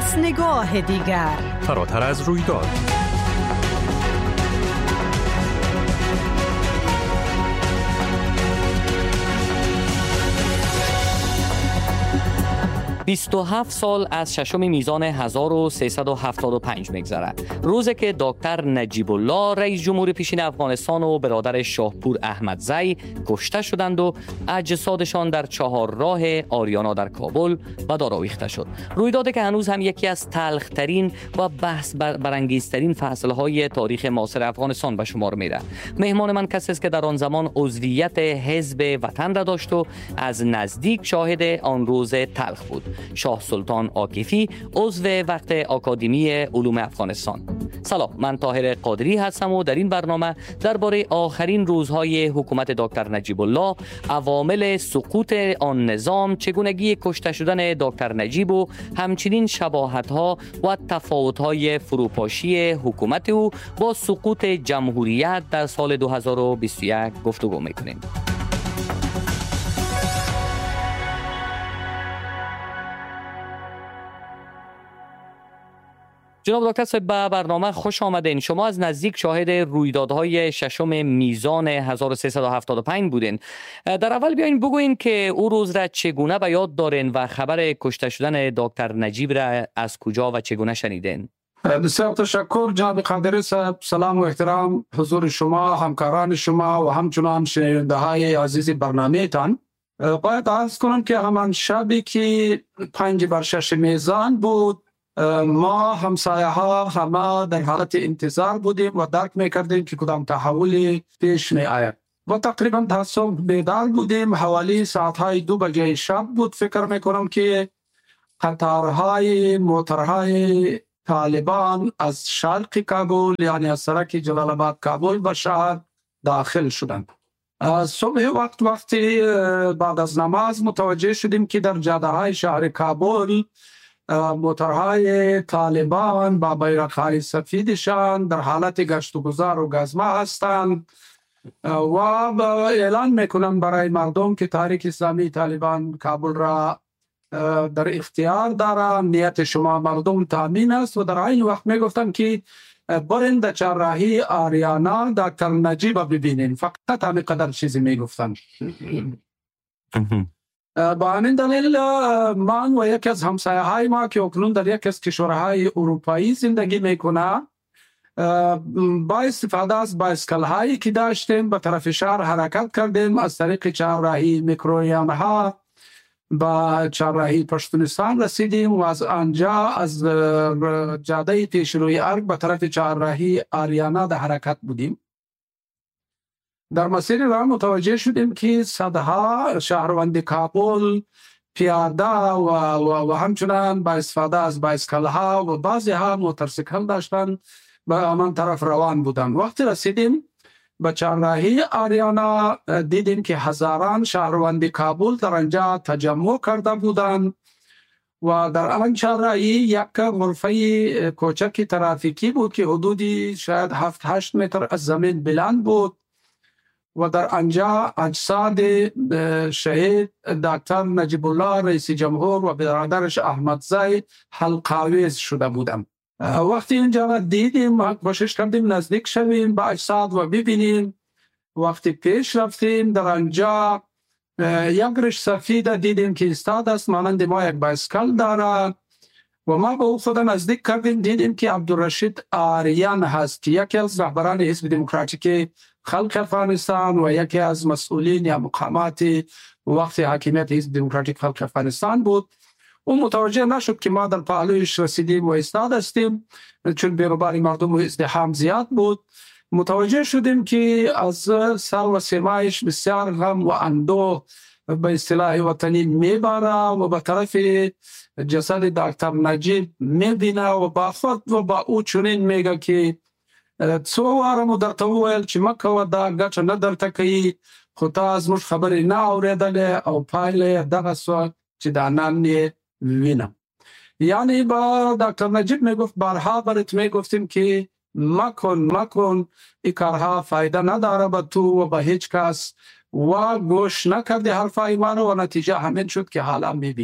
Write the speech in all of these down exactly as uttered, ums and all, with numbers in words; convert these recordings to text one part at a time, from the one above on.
پس نگاه دیگر فراتر از رویداد. بیست و هفت سال از ششم میزان هزار و سیصد و هفتاد و پنج میگذره، روزی که دکتر نجیب الله رئیس جمهور پیشین افغانستان و برادر شاهپور احمدزی کشته شدند و اجسادشان در چهار راه آریانا در کابل به دار آویخته شد. رویدادی که هنوز هم یکی از تلخترین و بحث برانگیزترین فصلهای تاریخ معاصر افغانستان به شمار میره. مهمان من کسی است که در آن زمان عضویت حزب وطن را داشت و از نزدیک شاهد آن روز تلخ بود. شاه سلطان عاکفی، عضو وقت آکادمی علوم افغانستان. سلام، من طاهر قادری هستم و در این برنامه درباره آخرین روزهای حکومت دکتر نجیب الله، عوامل سقوط آن نظام، چگونگی کشته شدن دکتر نجیب و همچنین شباهت‌ها و تفاوت‌های فروپاشی حکومت او با سقوط جمهوریت در سال دو هزار و بیست و یک گفتگو می‌کنیم. جناب دکتر صاحب، به برنامه خوش آمدین. شما از نزدیک شاهد رویدادهای ششم میزان هزار و سیصد و هفتاد و پنج بودین. در اول بیاین بگوین که او روز را چگونه به یاد دارین و خبر کشته شدن دکتر نجیب را از کجا و چگونه شنیدین؟ بسیار تشکر جناب قادری صاحب. سلام و احترام حضور شما، همکاران شما و همچنان شنونده های عزیز برنامه تان. باید عرض کنم که همان شبی که پنج بر شش میزان بود، ما همسایه ها همه در حالت انتظار بودیم و درک میکردیم که کدام تحولی پیش می آید و تقریبا تا صبح بیدار بودیم. حوالی ساعت های دو بجه شب بود. فکر میکنم که قطارهای موترهای طالبان از شرق کابل، یعنی از سرک جلال آباد کابل به شهر داخل شدند. صبح وقت وقتی بعد از نماز متوجه شدیم که در جاده های شهر کابل موترهای طالبان با بیرق‌های سفیدشان در حالت گشت و گذار و گزمه هستند و اعلان میکنم برای مردم که تحریک اسلامی طالبان کابل را در اختیار دارند. نیت شما مردم تامین است و در این وقت میگفتم که برین در چهارراهی آریانا دکتر نجیب ببینین. فقط همین قدر چیزی میگفتن. با همین دلیل من و یکی از همسایه های ما که اکنون در یک از کشورهای اروپایی زندگی میکنه، با استفاده از بایسکل هایی که داشتیم به طرف شهر حرکت کردیم. از طریق چهارراهی میکرویان ها با چهارراهی پشتونستان رسیدیم و از آنجا از جاده پیشروی ارگ به طرف چهارراهی آریانا در حرکت بودیم. در مسیر راه متوجه شدیم که صدها شهروند کابل پیاده و, و, و همچنان با استفاده از بایسکل ها و بعضی ها موتورسیکل داشتن به آن طرف روان بودند. وقتی رسیدیم به چهارراهی آریانا دیدیم که هزاران شهروند کابل در آنجا تجمع کرده بودند و در آن چهارراهی یک غرفه کوچک ترافیکی بود که حدودی شاید هفت هشت متر از زمین بلند بود و در آنجا اجساد شهید دکتر نجیب الله رئیس جمهور و برادرش احمدزی حلق‌آویز شده بودند. وقتی اینجا را دیدیم کوشش کردیم نزدیک شویم به اجساد و ببینیم. وقتی پیش رفتیم در آنجا یک ریش سفید دیدیم که ایستاده است، مانند ما یک بایسکل دارد و ما به او خود نزدیک کردیم. دیدیم که عبدالرشید آریان هست که یکی از رهبران حزب دموکراتیک خلق افغانستان و یکی از مسئولین یا مقامات وقت حاکمیت حزب دموکراتیک خلق افغانستان بود. او متوجه نشد که ما در پهلویش رسیدیم و ایستاده هستیم، چون بیروبار مردم و ازدحام زیاد بود. متوجه شدیم که از سر و سیمایش بسیار غم و اندوه به اصطلاح وطنی میباره و به طرف جسد دکتر نجیب میبینه و با خود و با او چنین میگه که څو واره مو درته وویل چې مه کوه دا ګټه نه درته کوي، خو تا زموږ خبرې نه اورېدلې او پایله یې دغه سوه چې دا نن یې وینم. یعنی با دکتر نجیب میگفت بارها برات میگفتیم که مکن مکن این کارها فایده نداره به تو و به هیچ کس و گوش نکردی حرفای من و نتیجه همین شد که حالا میبینیم.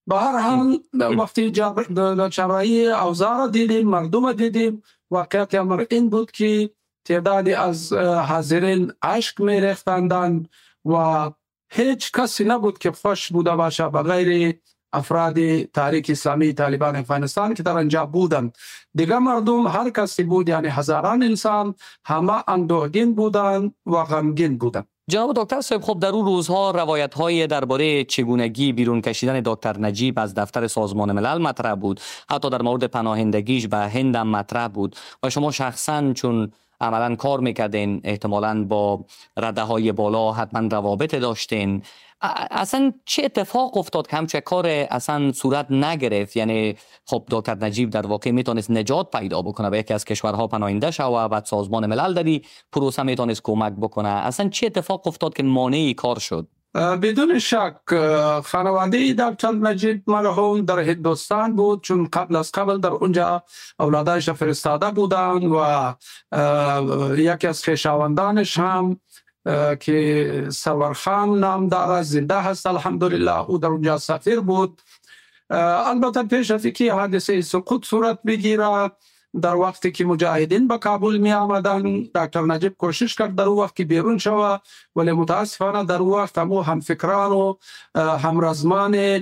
به هر حال وقتی چرایی اوضاع دیدیم، مردم دیدیم، واقعیت امر این بود که تعدادی از حاضرین اشک می ریختند و هیچ کسی نبود که خوش بوده باشه بغیر افراد تحریک اسلامی طالبان افغانستان که در آنجا بودند. دیگر مردم هر کسی بود، یعنی هزاران انسان، همه اندوهگین بودند و غمگین بودند. جناب دکتر صاحب، خب در اون روزها روایت های درباره چگونگی بیرون کشیدن دکتر نجیب از دفتر سازمان ملل مطرح بود، حتی در مورد پناهندگیش به هند هم مطرح بود و شما شخصا چون عملا کار میکردین، احتمالاً با رده های بالا حتما روابط داشتین، اصلا چه اتفاق افتاد که همچه کار اصلا صورت نگرفت؟ یعنی خب دکتر نجیب در واقع میتونست نجات پیدا بکنه، به یکی از کشورها پناهنده شد و بعد سازمان ملل در این پروسه میتونست کمک بکنه. اصلا چه اتفاق افتاد که مانع کار شد؟ بدون شک خانواده دکتر نجیب مرحوم در هندوستان بود، چون قبل از قبل در اونجا اولادش فرستاده بودند و یکی از خویشاوندانش هم که سرورخان نام داره زنده هست الحمدلله، او در اونجا سفیر بود. البته پیش از اینکه حادثه سقوط صورت بگیره، در وقتی که مجاهدین به کابل می آمدن، دکتر نجیب کوشش کرد در وقت که بیرون شود، ولی متاسفانه در وقت همو همفکران و همرزمان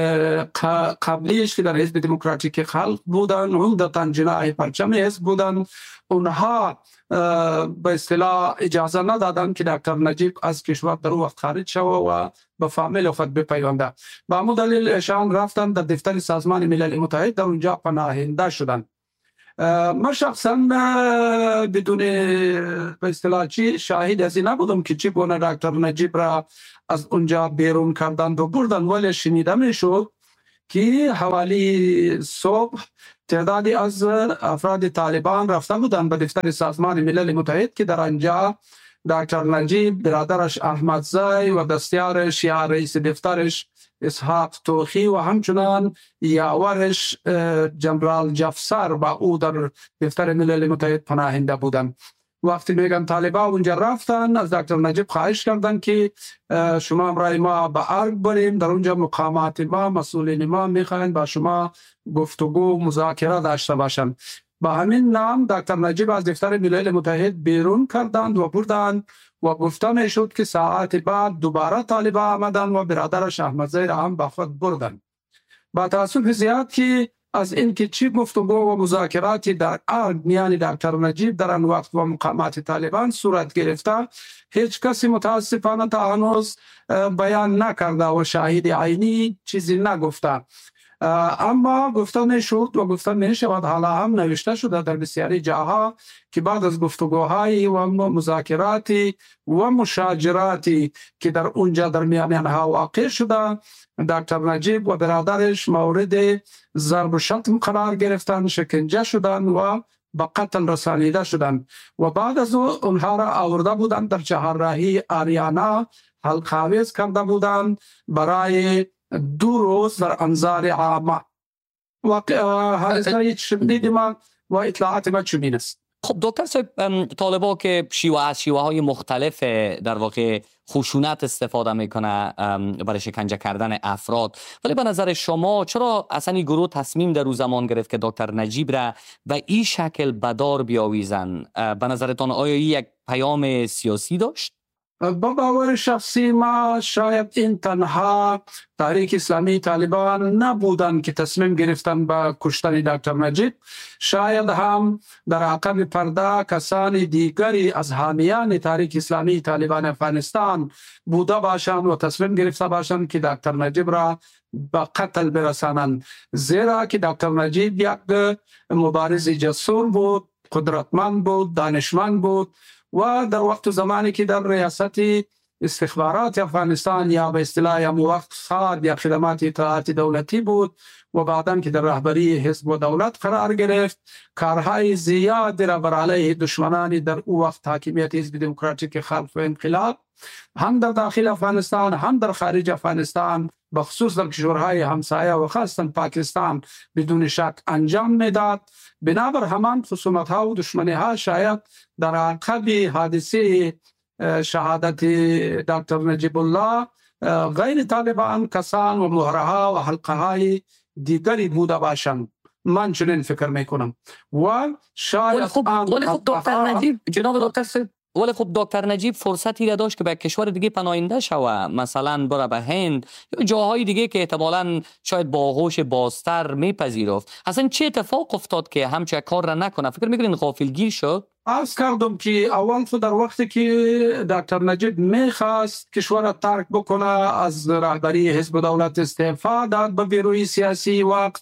قبلیش که در حزب دموکراتیک خلق بودن، عمدتاً جناح پرچم حزب بودن، اونها به اصطلاح اجازه ندادن که دکتر نجیب از کشور در وقت خارج شود و به فامیل خود بپیونده. به همون دلیل ایشان رفتن در دفتر سازمان ملل متحد، در اونجا پناهنده شدند. من شخصا بدون به اصطلاح چی شاهد از این نبودم که چی گونه دکتر نجیب را از اونجا بیرون کردند و بردن، ولی شنیده میشد که حوالی صبح تعدادی از افراد طالبان رفته بودند به دفتر سازمان ملل متحد که در آنجا دکتر نجیب، برادرش احمدزی و دستیارش یا رئیس دفترش اسحاق توخی و همچنان یاورش جنرال جفسر با او در دفتر ملل متحد پناهنده بودند. وقتی میگن طالبان اونجا رفتن، از دکتر نجیب خواهش کردن که شما برای ما به ارگ بریم، در اونجا مقامات ما، مسئولین ما میخواین با شما گفتگو مذاکره داشته باشند. با همین نام دکتر نجیب از دفتر ملل متحد بیرون کردند و بردند و گفته میشد که ساعت بعد دوباره طالبان آمدند و برادرش احمدزی را هم با خود بردند. با تاسف زیاد که از اینکه چی گفتگو و مذاکراتی در ارگ میان دکتر نجیب در آن وقت و مقامات طالبان صورت گرفته، هیچ کسی متاسفانه تا هنوز بیان نکرده و شاهد عینی چیزی نگفته. اما گفته میشد و گفته میشود، حالا هم نوشته شده در بسیاری جاها که بعد از گفتگوهای و مذاکراتی و مشاجراتی که در اونجا در میان آنها واقع شده، دکتر نجیب و برادرش مورد ضرب و شتم قرار گرفتند، شکنجه شدند و به قتل رسانیده شدند و بعد از او اونها را آورده بودند در چهارراهی آریانا حلقه آویز کرده بودند برای دو روز در انظار عامه. واقعا شدید ما و اطلاعات ما چنین است. خب دکتر صاحب، طالبا که شیوه از شیوه های مختلف در واقع خشونت استفاده میکنه برای شکنجه کردن افراد، ولی به نظر شما چرا اصلا این گروه تصمیم در او زمان گرفت که دکتر نجیب را و این شکل بدار بیاویزن؟ به نظرتان آیا یک پیام سیاسی داشت؟ با باور شخصی ما شاید این تنها تحریک اسلامی طالبان نبودند که تصمیم گرفتن به کشتن دکتر نجیب. شاید هم در عقب پرده کسان دیگری از حامیان تحریک اسلامی طالبان افغانستان بوده باشند و تصمیم گرفته باشند که دکتر نجیب را به قتل برسانند، زیرا که دکتر نجیب یک مبارز جسور بود، قدرتمند بود، دانشمند بود و در وقت زمانی که در ریاست استخبارات افغانستان یا به اصطلاح یا وقت خاد یا خدمات اطلاعاتی دولتی بود و بعداً که در رهبری حزب و دولت قرار گرفت، کارهای زیادی را بر علیه دشمنان در او وقت حاکمیت حزب دموکراتیک خلق و انقلاب هم در داخل افغانستان هم در خارج افغانستان، بخصوص در کشورهای همسایه و خاصتا پاکستان بدون شک انجام میداد. بنابر همان خصومت ها و دشمنی ها شاید در عقب حادثه شهادت دکتر نجیب الله غیر طالبان کسان و مهره ها و حلقه های دیگری بوده باشند. من چنین فکر میکنم و شاید خب ولی خب دکتر نجیب جناب دکتر ولی خب دکتر نجیب فرصتی را داشت که به کشور دیگه پناهنده شوه، مثلا بره به هند یا جاهای دیگه که احتمالاً شاید با آغوش بازتر میپذیرفت. اصلا چه اتفاق افتاد که همچه کار را نکنه؟ فکر میکنین غافلگیر شد؟ عرض کردم که اول خود در وقتی که دکتر نجیب میخواست کشور را ترک بکنه، از رهبری حزب دولت استعفا داد به بیروی سیاسی وقت،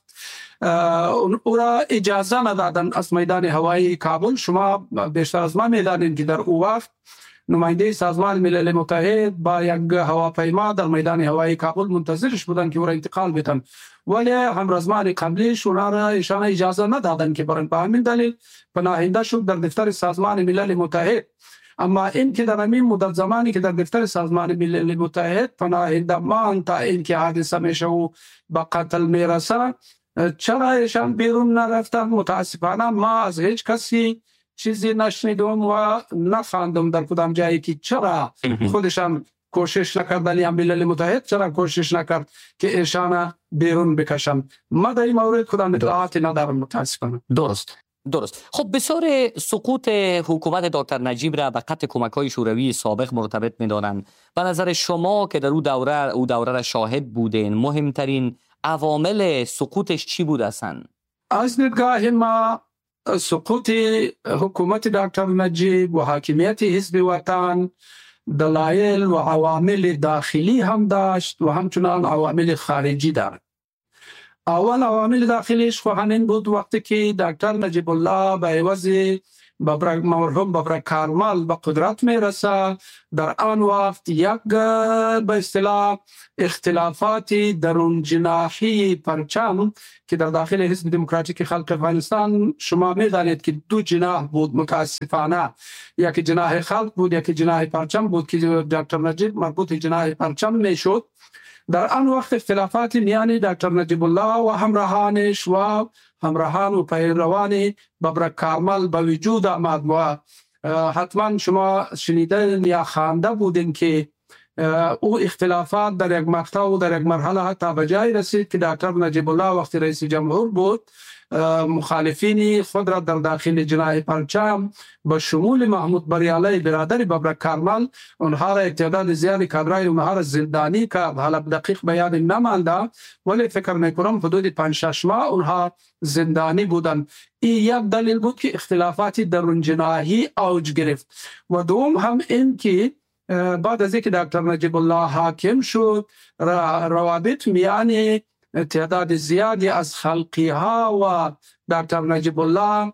او را اجازه ندادن از میدان هوایی کابل. شما بیشتر از ما میدانید که در او وقت نماینده سازمان ملل متحد با یک هواپیما در میدان هوایی کابل منتظرش بودن که او را انتقال بدن، ولی همرزمان قبلیش اونا را ایشان اجازه ندادن که برن. به همین دلیل پناهنده شد در دفتر سازمان ملل متحد. اما این که در همین مدت زمانی که در دفتر سازمان ملل متحد پناهنده ماند تا اینکه حادثه میشه و به قتل میرسه، چرا ایشان بیرون نرفتن؟ متاسفانه ما از هیچ کسی چیزی نشنیدم و نخواندم در کدام جایی که چرا خودشان کوشش نکردن یا ملل متحد چرا کوشش نکرد که ایشان بیرون بکشن. ما در این مورد کدام اطلاعاتی ندارم متاسفانه. درست درست. خب بسیار سقوط حکومت دکتر نجیب را به قطع کمک‌های شوروی سابق مرتبط می‌دانند. به نظر شما که در او دوره او دوره را شاهد بودین، مهمترین عوامل سقوطش چی بود اصلا؟ از دیدگاه ما سقوط حکومت دکتر نجیب و حاکمیت حزب وطن دلایل و عوامل داخلی هم داشت و همچنان عوامل خارجی دارد. اول عوامل داخلیش خو همین بود وقتی که دکتر نجیب الله به عوض مرحوم ببرک کارمل به قدرت میرسه، در آن وقت یک به اصطلاح اختلافات درون جناحی پرچم که در داخل حزب دموکراتیک خلق افغانستان شما میدانید که دو جناح بود متاسفانه، یکی جناح خلق بود یکی جناح پرچم بود که دکتر نجیب مربوط جناح پرچم میشد. در آن وقت اختلافات میان دکتر نجیب الله و همراهانش و همراهان و پیروان ببرک کارمل به وجود آمد و حتما شما شنیدن یا خوانده بودین که او اختلافات در یک مقطع و در یک مرحله حتی به جای رسید که دکتر نجیب الله وقتی رئیس جمهور بود مخالفین خود را در داخل جناح پرچم به شمول محمود بریالی برادر ببرک کارمل اونها را تعداد زیادی کادرای اونها را زندانی کرد. حالا دقیق بیان نمانده ولی فکر میکنم حدود پنج شش ماه اونها زندانی بودند. این یک دلیل بود که اختلافات درون جناحی اوج گرفت و دوم هم این که بعد از اینکه دکتر نجیب الله حاکم شد روابط میان تعداد زیادی از خلقی ها و دکتر نجیب الله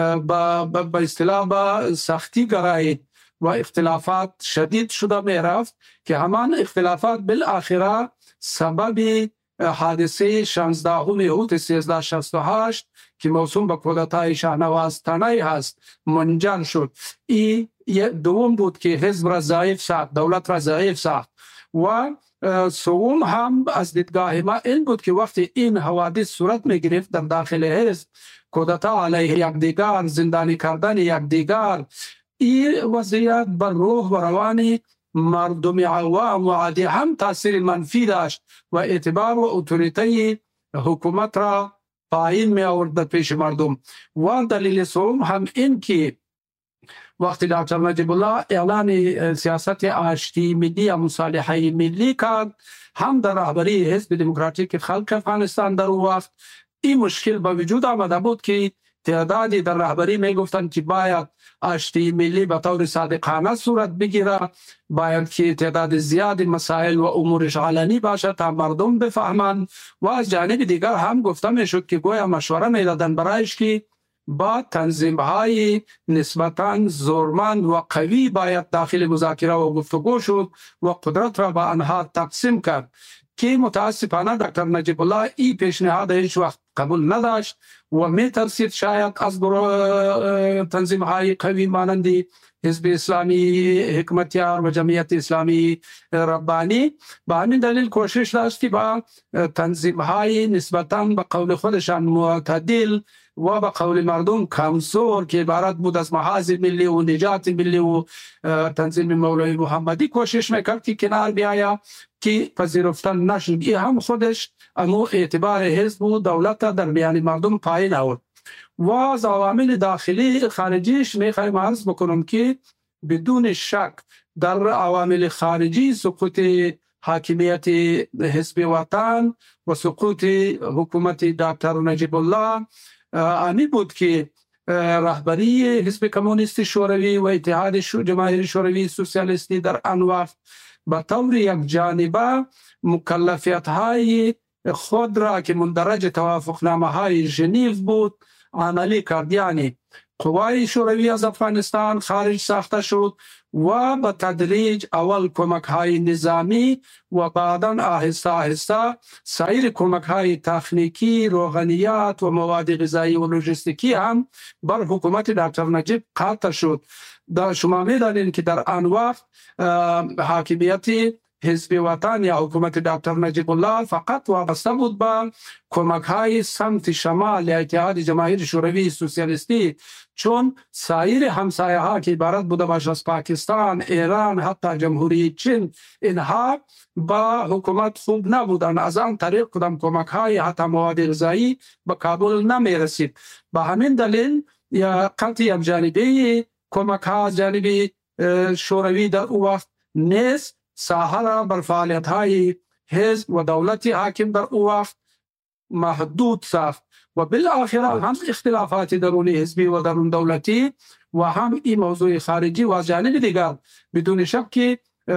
به اصطلاح به سختی گرایید و اختلافات شدید شده می رفت که همان اختلافات بالاخره سبب حادثه شانزدهم اوت سیزده شصت و هشت که موسوم به کودتای شاهنواز تنایی هست منجر شد. این دوم بود که حزب را ضعیف ساخت، دولت را ضعیف ساخت و سوم هم از دیدگاه ما این بود که وقتی این حوادث صورت می گرفت در داخل حزب، کودتا علیه یکدیگر، زندانی کردن یکدیگر، این وضعیت بر روح و روان مردم عوام و عادی هم تاثیر منفی داشت و اعتبار و اتوریته حکومت را پایین می آورد در پیش مردم. و دلیل سوم هم این که وقتی دکتر نجیب الله اعلان سیاست آشتی ملی یا مصالحه ملی کرد، هم در رهبری حزب دموکراتیک خلق افغانستان در اون وقت این مشکل به وجود آمده بود که تعدادی در رهبری می گفتند که باید آشتی ملی به طور صادقانه صورت بگیره، باید که تعداد زیادی مسائل و امورش علنی باشه تا مردم بفهمند و از جانب دیگر هم گفته می شد که گویا مشوره می دادن برایش که با تنظیم های نسبتاً زورمند و قوی باید داخل مذاکره و گفتگو شد و قدرت را با آنها تقسیم کرد که متاسفانه دکتر نجیب الله این پیشنهاد هیچ وقت قبول نداشت و میترسید شاید از تنظیم های قوی مانند حزب اسلامی حکمتیار و جمعیت اسلامی ربانی به همین دلیل کوشش داشت که با تنظیم های نسبتاً به قول خودشان معتدل و به قول مردم کمزور که عبارت بود از محاذ ملی و نجات ملی و تنظیم مولوی محمدی کوشش میکرد که کنار بیاید که پذیرفتن نشد. این هم خودش امو اعتبار حزب و دولت در میان مردم پایین آورد. و از عوامل داخلی خارجیش میخوایم عرض بکنم که بدون شک در عوامل خارجی سقوط حاکمیت حزب وطن و سقوط حکومت دکتر نجیب الله آنی بود که رهبری حزب کمونیست شوروی و اتحاد جماهیر شوروی سوسیالیستی در آن وقت به طور یک جانبه مکلفیت های خود را که مندرج توافقنامه های ژنو بود عملی کرد. یعنی قوای شوروی از افغانستان خارج ساخته شد و به تدریج اول کمک های نظامی و بعدا آهسته آهسته سایر کمک های تکنیکی، روغنیات و مواد غذایی و لوجستیکی هم بر حکومت دکتر نجیب قطع شد. در شما می‌دانید که در آن وقت حاکمیت حزب وطن یا حکومت دکتر نجیب الله فقط وابسته بود به کمک های سمت شمال یا اتحاد جماهیر شوروی سوسیالیستی، چون سایر همسایه ها که عبارت بوده باشه از پاکستان، ایران، حتی جمهوری چین، اینها با حکومت خوب نبودن. از آن طریق کدام کمک های حتی مواد غذایی به کابل نمی رسید. به همین دلیل یا قطع یک جانبه کمک ها از جانب شوروی در او وقت نیست ساحه را بر فعالیت های حزب و دولت حاکم در او وقت محدود ساخت و بالاخره هم اختلافات درونی حزبی و درون دولتی و هم این موضوع خارجی و جانب دیگر بدون شک که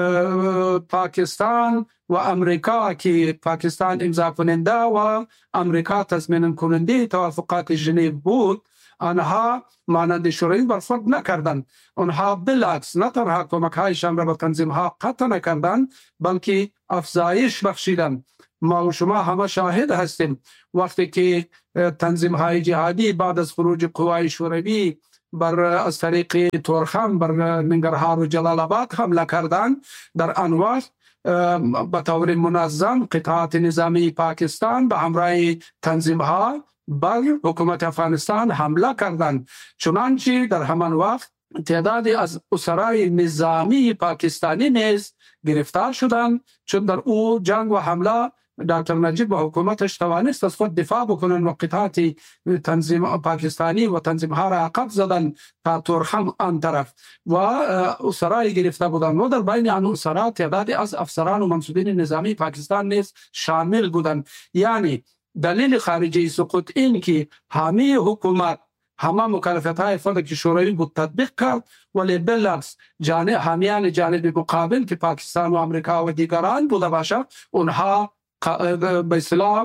پاکستان و امریکا که پاکستان امضا کننده و امریکا تضمین کننده توافقات ژنو بود، آنها مانند شوروی برخورد نکردند. آنها بالعکس نه تنها کمک هایشان را به تنظیم ها قطع نکردند بلکه افزایش بخشیدند. ما و شما همه شاهد هستیم وقتی که تنظیم های جهادی بعد از خروج قوای شوروی بر از طریق تورخم بر ننگرهار و جلال آباد حمله کردند، در آن وقت به طور منظم قطعات نظامی پاکستان به همراه تنظیم ها بر حکومت افغانستان حمله کردند. چنانچه در همان وقت تعدادی از اسرای نظامی پاکستانی نیز گرفتار شدند، چون در او جنگ و حمله دکتر نجیب و حکومتش توانست از خود دفاع بکنند و قطعات تنظیم پاکستانی و تنظیم ها را عقب زدند تا تورخم آن طرف و اسرای گرفته بودند. و در بین آن اسرا تعدادی از افسران و منصوبین نظامی پاکستان نیز شامل بودند. یعنی دلیل خارجی سقوط این که همه حکومت همه مکلفیت های خود که شوروی بود تطبیق کرد، ولی بالعکس جانب حامیان جانب مقابل که پاکستان و امریکا و دیگران بوده باشه، اونها به اصطلاح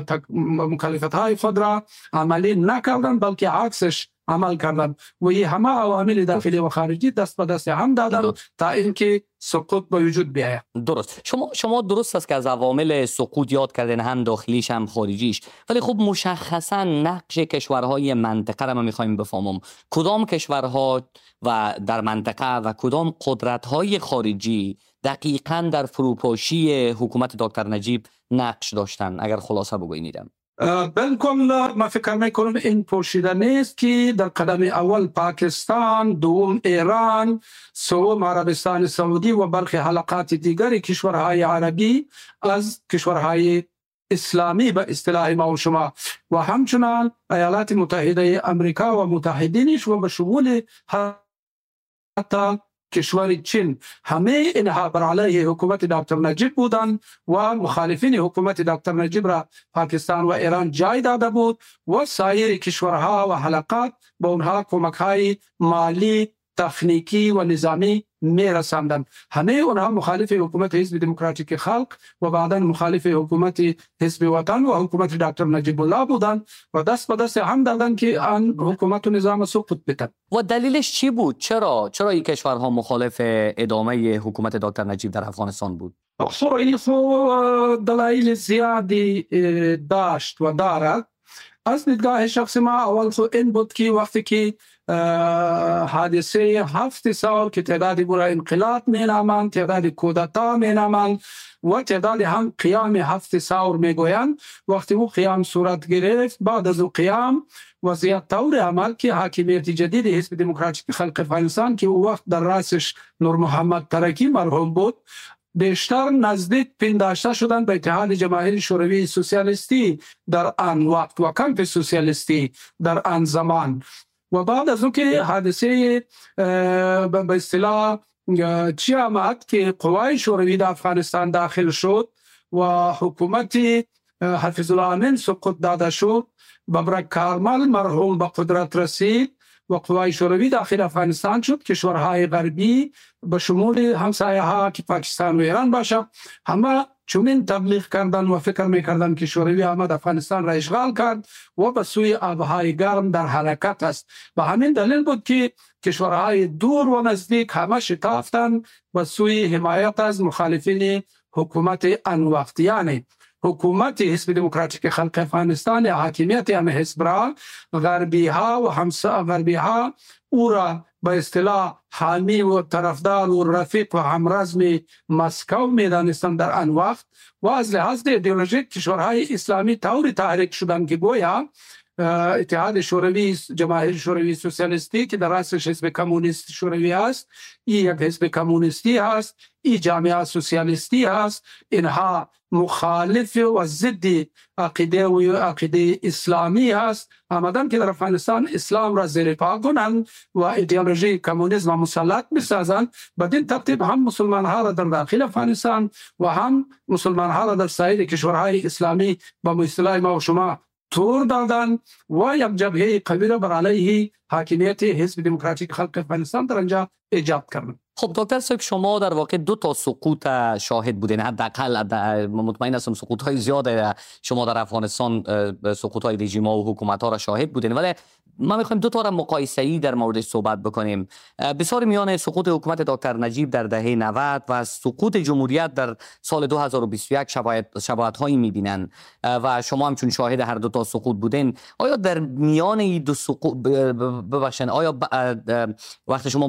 مکلفیت های خود را عملی نکردند بلکه عکسش عمل کردند و این همه عوامل داخلی و خارجی دست به دست هم دادند تا اینکه سقوط به وجود بیاید. درست. شما شما درست است که از عوامل سقوط یاد کردین، هم داخلیش هم خارجیش، ولی خب مشخصا نقش کشورهای منطقه را ما می‌خوایم بفهمم. کدام کشورها و در منطقه و کدام قدرت‌های خارجی دقیقاً در فروپاشی حکومت دکتر نجیب نقش داشتن؟ اگر خلاصه بگوییدم. بالکل ما فکر میکنم این پوشیده نیست که در قدم اول پاکستان، دوم ایران، سوم عربستان سعودی و برخی حلقات دیگر کشورهای عربی از کشورهای اسلامی به اصطلاح ما و شما و همچنان ایالات متحده امریکا و متحدینش و به شمول حتی کشور چین، همه اینها بر علیه حکومت دکتر نجیب بودند و مخالفین حکومت دکتر نجیب را پاکستان و ایران جای داده بود و سایر کشورها و حلقات به اونها کمک های مالی، تکنیکی و نظامی می رساندند. همه اونها مخالف حکومت حزب دموکراتیک خلق و بعدا مخالف حکومت حزب وطن و حکومت دکتر نجیب الله بودند و دست به دست هم دادند که آن حکومت و نظام سقوط بدن. و دلیلش چی بود؟ چرا چرا این کشورها مخالف ادامه حکومت دکتر نجیب در افغانستان بود؟ خب این دلایل زیادی داشت و دارد. از دیدگاه شخص ما اول خود این بود که وقتی که حادثه هفت سال که تعدادی برای انقلاب می نامند، تعدادی کودتا می نامند و تعدادی هم قیام هفت سال می گویند، وقتی او قیام صورت گرفت، بعد از او قیام وضعیت طور عمل که حاکمیت جدید حزب دموکراتیک خلق افغانستان که او وقت در رأسش نور محمد ترکی مرحوم بود، بیشتر نزدیک پنداشته شدند به اتحاد جماهیر شوروی سوسیالیستی در آن وقت و کمپ سوسیالیستی در آن زمان. و بعد از اون که حادثه به اصطلاح چی آمد که قوای شوروی در افغانستان داخل شد و حکومت حفیظ الله امین سقوط داده شد، ببرک کارمل مرحوم به قدرت رسید و قوای شوروی داخل افغانستان شد، کشورهای غربی به شمول همسایه ها که پاکستان و ایران باشه همه چونین تبلیغ کردن و فکر میکردن که شوروی آمد افغانستان را اشغال کرد و به سوی آبهای گرم در حرکت است. و همین دلیل بود که کشورهای دور و نزدیک همه شتافتن به سوی حمایت از مخالفین حکومت آن وقت، یعنی حکومت حزب دموکراتیک خلق افغانستان، حاکمیت هم حزب را غربی ها و همسا غربی ها او را به اصطلاح حامی و طرفدار و رفیق و همرزم مسکو می دانستند در آن وقت و از لحاظ ایدئولوژیک کشورهای اسلامی طوری تحریک شدند که گویا اتحاد شوروی جماهیر شوروی سوسیالیستی که در رأسش حزب کمونیست شوروی است، این یک حزب کمونیستی است، این جامعه سوسیالیستی است، اینها مخالف و ضد عقیده و عقیده اسلامی است، آمدن که در افغانستان اسلام را زیر پا کنند و ایدئولوژی کمونیسم مسلط بسازند. بدین ترتیب هم مسلمان ها را در داخل افغانستان و هم مسلمان ها را در سایر کشورهای اسلامی با اصطلاح ما و شما تور دادن و یک جبهه قوی را بر علیه حاکمیت حزب دموکراتیک خلق افغانستان در آنجا ایجاد کردند. خب دکتر صاحب، شما در واقع دو تا سقوط شاهد بودین، حداقل مطمئن هستم سقوط های زیاد شما در افغانستان، سقوط های رژیم ها و حکومت ها را شاهد بودین، ولی ما میخوایم دو تا را مقایسه ای در موردش صحبت بکنیم. بسیار میان سقوط حکومت دکتر نجیب در دهه نود و سقوط جمهوریت در سال دو هزار و بیست و یک شباهت شباهت هایی میبینن و شما هم چون شاهد هر دو تا سقوط بودین، آیا در میان این دو سقوط ببخشید آیا وقت شما